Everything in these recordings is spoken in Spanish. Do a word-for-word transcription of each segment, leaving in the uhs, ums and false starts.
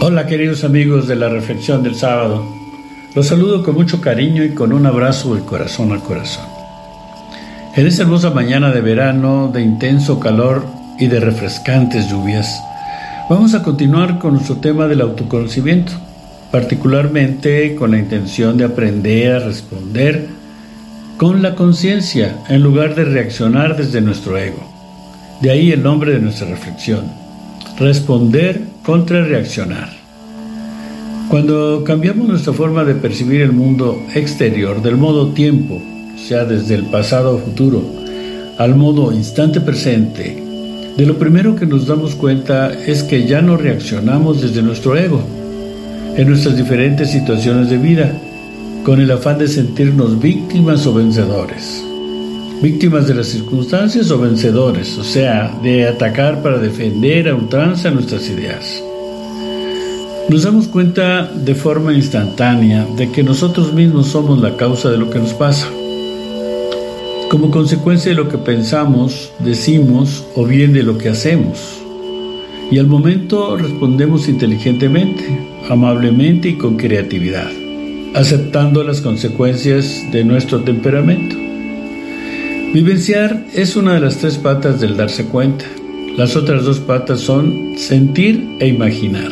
Hola queridos amigos de la Reflexión del Sábado, los saludo con mucho cariño y con un abrazo de corazón a corazón. En esta hermosa mañana de verano, de intenso calor y de refrescantes lluvias, vamos a continuar con nuestro tema del autoconocimiento, particularmente con la intención de aprender a responder con la conciencia en lugar de reaccionar desde nuestro ego. De ahí el nombre de nuestra reflexión: responder contra reaccionar. Cuando cambiamos nuestra forma de percibir el mundo exterior del modo tiempo, o sea, desde el pasado o futuro, al modo instante presente, de lo primero que nos damos cuenta es que ya no reaccionamos desde nuestro ego en nuestras diferentes situaciones de vida, con el afán de sentirnos víctimas o vencedores. Víctimas de las circunstancias o vencedores, o sea, de atacar para defender a ultranza nuestras ideas. Nos damos cuenta de forma instantánea de que nosotros mismos somos la causa de lo que nos pasa, como consecuencia de lo que pensamos, decimos o bien de lo que hacemos. Y al momento respondemos inteligentemente, amablemente y con creatividad, aceptando las consecuencias de nuestro temperamento. Vivenciar es una de las tres patas del darse cuenta. Las otras dos patas son sentir e imaginar.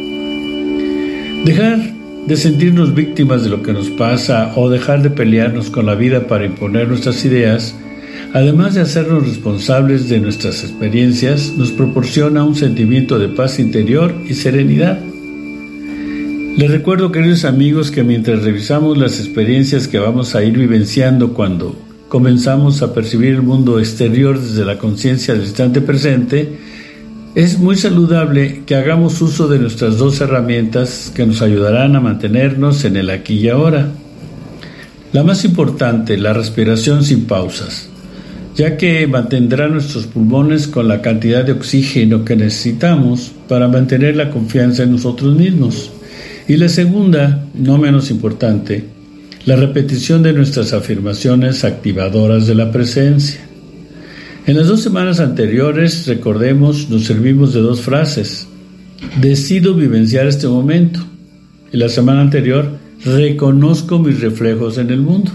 Dejar de sentirnos víctimas de lo que nos pasa o dejar de pelearnos con la vida para imponer nuestras ideas, además de hacernos responsables de nuestras experiencias, nos proporciona un sentimiento de paz interior y serenidad. Les recuerdo, queridos amigos, que mientras revisamos las experiencias que vamos a ir vivenciando cuando comenzamos a percibir el mundo exterior desde la conciencia del instante presente, es muy saludable que hagamos uso de nuestras dos herramientas que nos ayudarán a mantenernos en el aquí y ahora. La más importante, la respiración sin pausas, ya que mantendrá nuestros pulmones con la cantidad de oxígeno que necesitamos para mantener la confianza en nosotros mismos. Y la segunda, no menos importante, la repetición de nuestras afirmaciones activadoras de la presencia. En las dos semanas anteriores, recordemos, nos servimos de dos frases: decido vivenciar este momento. Y la semana anterior, reconozco mis reflejos en el mundo.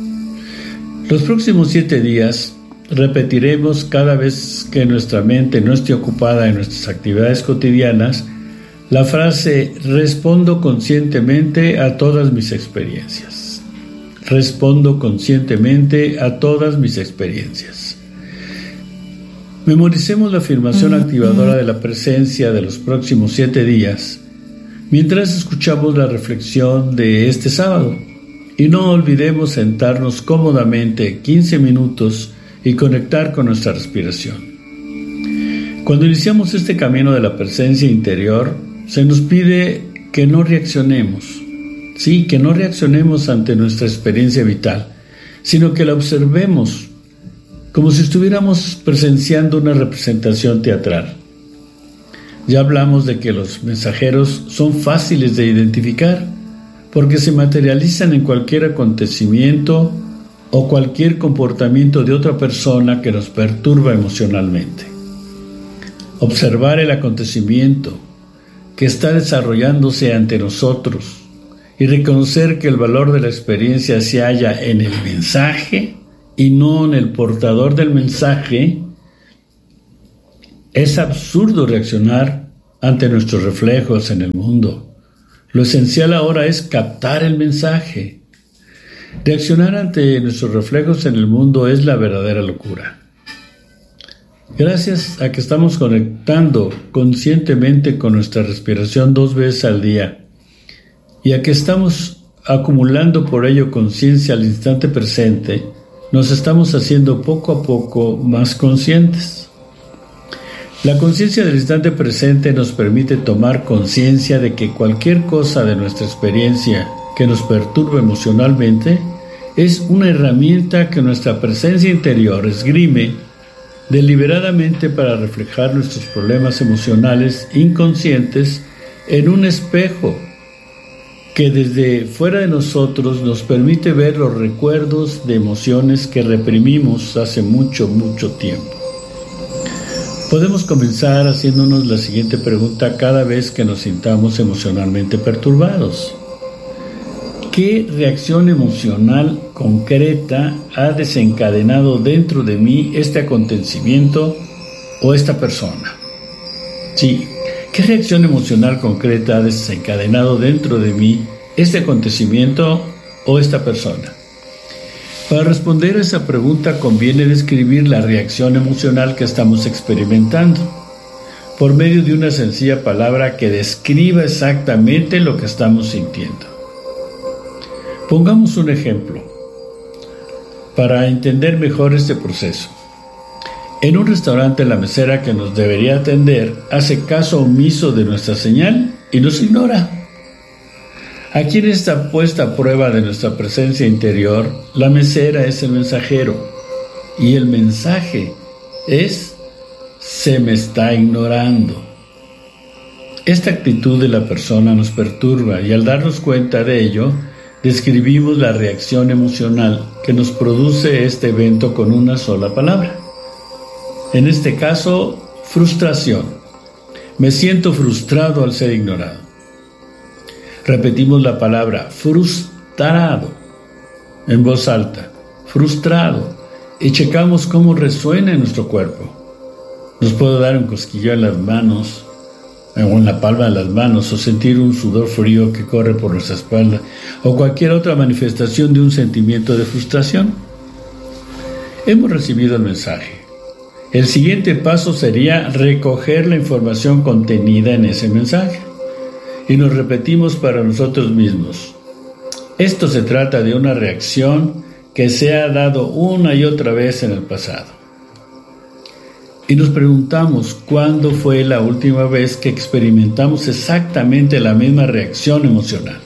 Los próximos siete días repetiremos cada vez que nuestra mente no esté ocupada en nuestras actividades cotidianas la frase: respondo conscientemente a todas mis experiencias. Respondo conscientemente a todas mis experiencias. Memoricemos la afirmación activadora de la presencia de los próximos siete días mientras escuchamos la reflexión de este sábado. Y no olvidemos sentarnos cómodamente quince minutos y conectar con nuestra respiración. Cuando iniciamos este camino de la presencia interior, se nos pide que no reaccionemos. Sí, que no reaccionemos ante nuestra experiencia vital, sino que la observemos como si estuviéramos presenciando una representación teatral. Ya hablamos de que los mensajeros son fáciles de identificar porque se materializan en cualquier acontecimiento o cualquier comportamiento de otra persona que nos perturba emocionalmente. Observar el acontecimiento que está desarrollándose ante nosotros y reconocer que el valor de la experiencia se halla en el mensaje y no en el portador del mensaje. Es absurdo reaccionar ante nuestros reflejos en el mundo. Lo esencial ahora es captar el mensaje. Reaccionar ante nuestros reflejos en el mundo es la verdadera locura. Gracias a que estamos conectando conscientemente con nuestra respiración dos veces al día y a que estamos acumulando por ello conciencia al instante presente, nos estamos haciendo poco a poco más conscientes. La conciencia del instante presente nos permite tomar conciencia de que cualquier cosa de nuestra experiencia que nos perturbe emocionalmente es una herramienta que nuestra presencia interior esgrime deliberadamente para reflejar nuestros problemas emocionales inconscientes en un espejo que desde fuera de nosotros nos permite ver los recuerdos de emociones que reprimimos hace mucho, mucho tiempo. Podemos comenzar haciéndonos la siguiente pregunta cada vez que nos sintamos emocionalmente perturbados. ¿Qué reacción emocional concreta ha desencadenado dentro de mí este acontecimiento o esta persona? Sí, ¿qué reacción emocional concreta ha desencadenado dentro de mí este acontecimiento o esta persona? Para responder a esa pregunta conviene describir la reacción emocional que estamos experimentando por medio de una sencilla palabra que describa exactamente lo que estamos sintiendo. Pongamos un ejemplo para entender mejor este proceso. En un restaurante, la mesera que nos debería atender hace caso omiso de nuestra señal y nos ignora. Aquí en esta puesta a prueba de nuestra presencia interior, la mesera es el mensajero y el mensaje es: se me está ignorando. Esta actitud de la persona nos perturba y al darnos cuenta de ello, describimos la reacción emocional que nos produce este evento con una sola palabra. En este caso, frustración. Me siento frustrado al ser ignorado. Repetimos la palabra frustrado en voz alta, frustrado, y checamos cómo resuena en nuestro cuerpo. Nos puede dar un cosquilleo en las manos, o en la palma de las manos, o sentir un sudor frío que corre por nuestra espalda, o cualquier otra manifestación de un sentimiento de frustración. Hemos recibido el mensaje. El siguiente paso sería recoger la información contenida en ese mensaje. Y nos repetimos para nosotros mismos: esto se trata de una reacción que se ha dado una y otra vez en el pasado. Y nos preguntamos cuándo fue la última vez que experimentamos exactamente la misma reacción emocional.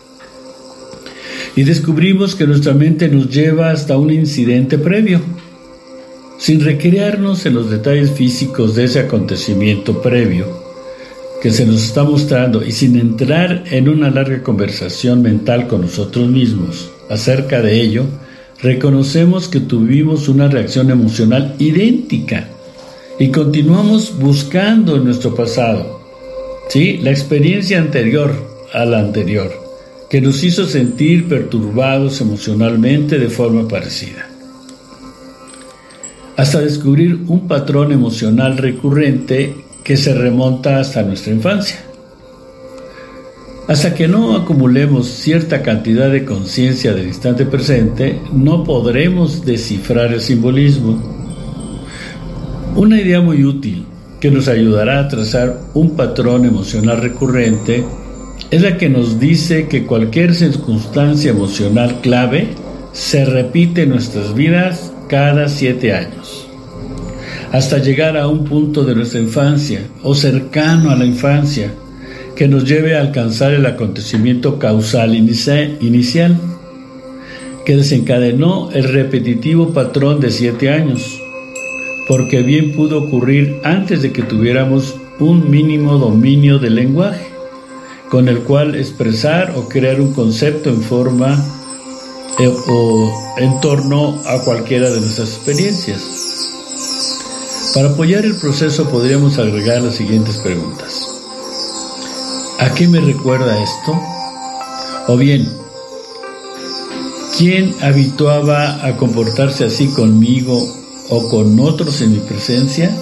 Y descubrimos que nuestra mente nos lleva hasta un incidente previo, sin recrearnos en los detalles físicos de ese acontecimiento previo que se nos está mostrando y sin entrar en una larga conversación mental con nosotros mismos acerca de ello, reconocemos que tuvimos una reacción emocional idéntica y continuamos buscando en nuestro pasado, ¿sí?, la experiencia anterior a la anterior, que nos hizo sentir perturbados emocionalmente de forma parecida, hasta descubrir un patrón emocional recurrente que se remonta hasta nuestra infancia. Hasta que no acumulemos cierta cantidad de conciencia del instante presente, no podremos descifrar el simbolismo. Una idea muy útil que nos ayudará a trazar un patrón emocional recurrente es la que nos dice que cualquier circunstancia emocional clave se repite en nuestras vidas cada siete años. Hasta llegar a un punto de nuestra infancia o cercano a la infancia que nos lleve a alcanzar el acontecimiento causal inicial que desencadenó el repetitivo patrón de siete años, porque bien pudo ocurrir antes de que tuviéramos un mínimo dominio del lenguaje con el cual expresar o crear un concepto en forma eh, o en torno a cualquiera de nuestras experiencias. Para apoyar el proceso podríamos agregar las siguientes preguntas: ¿a qué me recuerda esto? O bien, ¿quién habituaba a comportarse así conmigo o con otros en mi presencia?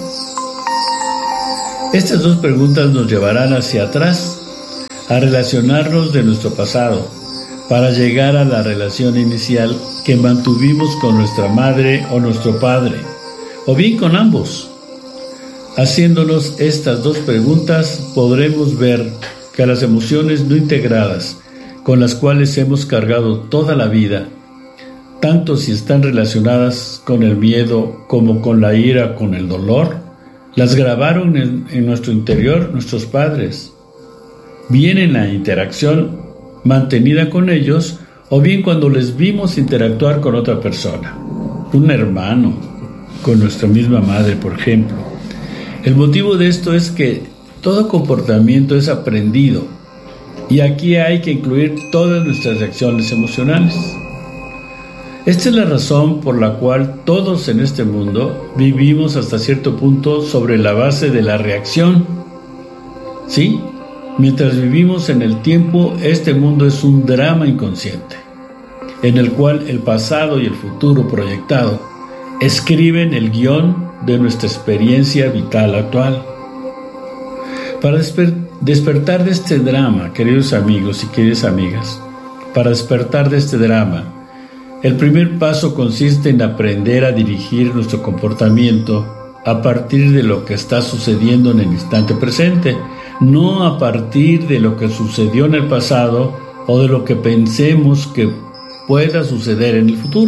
Estas dos preguntas nos llevarán hacia atrás, a relacionarnos de nuestro pasado, para llegar a la relación inicial que mantuvimos con nuestra madre o nuestro padre, o bien con ambos. Haciéndonos estas dos preguntas, podremos ver que las emociones no integradas, con las cuales hemos cargado toda la vida, tanto si están relacionadas con el miedo como con la ira, con el dolor, las grabaron en, en nuestro interior nuestros padres, bien en la interacción mantenida con ellos, o bien cuando les vimos interactuar con otra persona, un hermano, con nuestra misma madre, por ejemplo. El motivo de esto es que todo comportamiento es aprendido, y aquí hay que incluir todas nuestras reacciones emocionales. Esta es la razón por la cual todos en este mundo vivimos hasta cierto punto sobre la base de la reacción. ¿Sí? Mientras vivimos en el tiempo, este mundo es un drama inconsciente, en el cual el pasado y el futuro proyectado escriben el guión de nuestra experiencia vital actual. Para desper- despertar de este drama, queridos amigos y queridas amigas, para despertar de este drama, el primer paso consiste en aprender a dirigir nuestro comportamiento a partir de lo que está sucediendo en el instante presente, no a partir de lo que sucedió en el pasado o de lo que pensemos que pueda suceder en el futuro.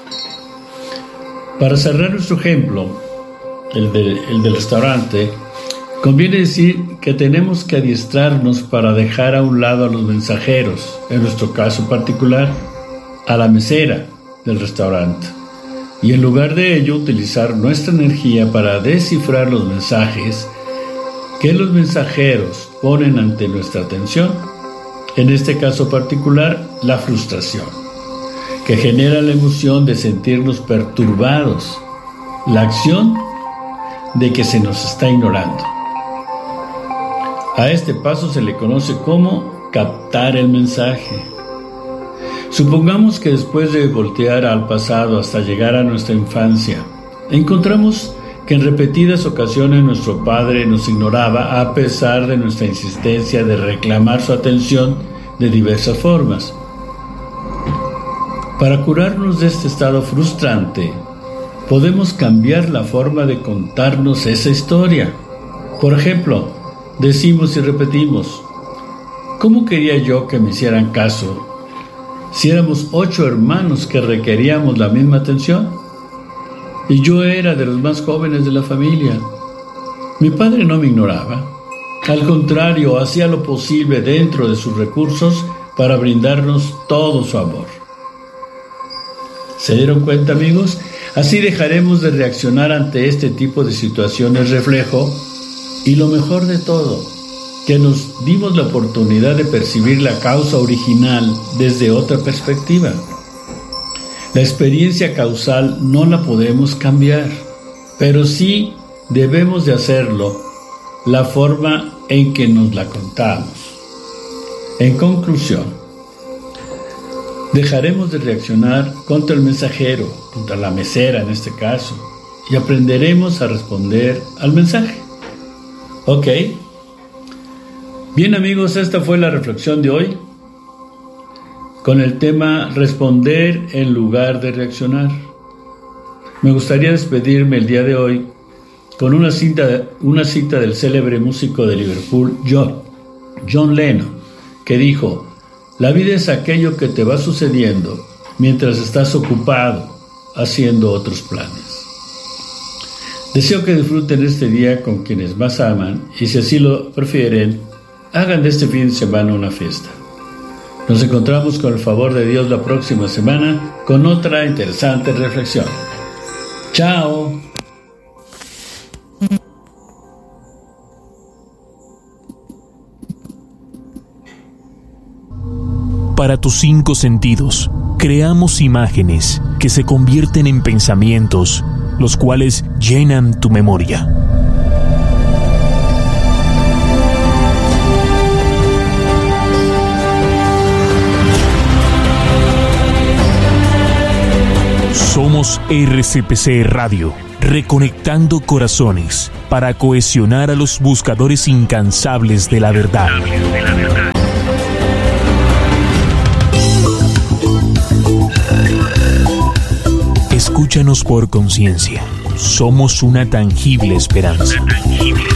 Para cerrar nuestro ejemplo, el, de, el del restaurante, conviene decir que tenemos que adiestrarnos para dejar a un lado a los mensajeros, en nuestro caso particular, a la mesera del restaurante, y en lugar de ello utilizar nuestra energía para descifrar los mensajes que los mensajeros ponen ante nuestra atención, en este caso particular, la frustración, que genera la emoción de sentirnos perturbados, la acción de que se nos está ignorando. A este paso se le conoce como captar el mensaje. Supongamos que después de voltear al pasado hasta llegar a nuestra infancia, encontramos que en repetidas ocasiones nuestro padre nos ignoraba a pesar de nuestra insistencia de reclamar su atención de diversas formas. Para curarnos de este estado frustrante, podemos cambiar la forma de contarnos esa historia. Por ejemplo, decimos y repetimos: ¿cómo quería yo que me hicieran caso si éramos ocho hermanos que requeríamos la misma atención? Y yo era de los más jóvenes de la familia. Mi padre no me ignoraba. Al contrario, hacía lo posible dentro de sus recursos para brindarnos todo su amor. ¿Se dieron cuenta, amigos? Así dejaremos de reaccionar ante este tipo de situaciones reflejo, y lo mejor de todo, que nos dimos la oportunidad de percibir la causa original desde otra perspectiva. La experiencia causal no la podemos cambiar, pero sí debemos de hacerlo la forma en que nos la contamos. En conclusión, dejaremos de reaccionar contra el mensajero, contra la mesera en este caso, y aprenderemos a responder al mensaje. Ok. Bien, amigos, esta fue la reflexión de hoy con el tema responder en lugar de reaccionar. Me gustaría despedirme el día de hoy con una cita, una cita del célebre músico de Liverpool, John, John Lennon, que dijo: la vida es aquello que te va sucediendo mientras estás ocupado haciendo otros planes. Deseo que disfruten este día con quienes más aman y, si así lo prefieren, hagan de este fin de semana una fiesta. Nos encontramos con el favor de Dios la próxima semana con otra interesante reflexión. ¡Chao! Para tus cinco sentidos, creamos imágenes que se convierten en pensamientos, los cuales llenan tu memoria. Somos R C P C Radio, reconectando corazones para cohesionar a los buscadores incansables de la verdad. Escúchanos por conciencia. Somos una tangible esperanza.